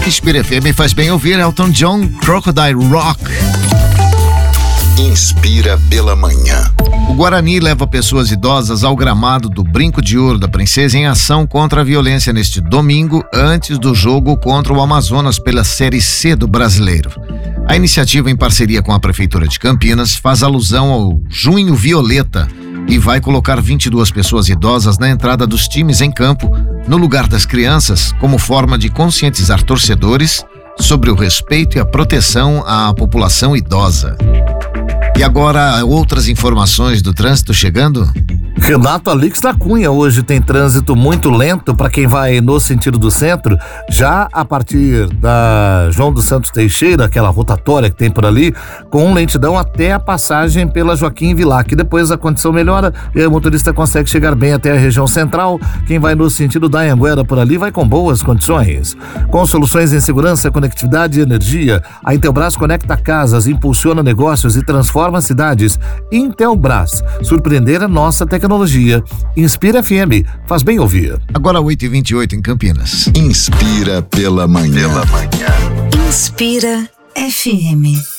Inspira FM faz bem ouvir Elton John, Crocodile Rock. Inspira pela manhã. O Guarani leva pessoas idosas ao gramado do Brinco de Ouro da Princesa em ação contra a violência neste domingo, antes do jogo contra o Amazonas pela Série C do Brasileiro. A iniciativa, em parceria com a Prefeitura de Campinas, faz alusão ao Junho Violeta e vai colocar 22 pessoas idosas na entrada dos times em campo, no lugar das crianças, como forma de conscientizar torcedores sobre o respeito e a proteção à população idosa. E agora, outras informações do trânsito chegando? Renato Alix da Cunha, hoje tem trânsito muito lento para quem vai no sentido do centro, já a partir da João dos Santos Teixeira, aquela rotatória que tem por ali, com lentidão até a passagem pela Joaquim Vilac. Depois a condição melhora e o motorista consegue chegar bem até a região central. Quem vai no sentido da Anhanguera por ali vai com boas condições. Com soluções em segurança, conectividade e energia, a Intelbras conecta casas, impulsiona negócios e transforma cidades. Intelbras, surpreender a nossa tecnologia. Inspira FM, faz bem ouvir. Agora 8h28 em Campinas. Inspira pela manhã. Inspira FM.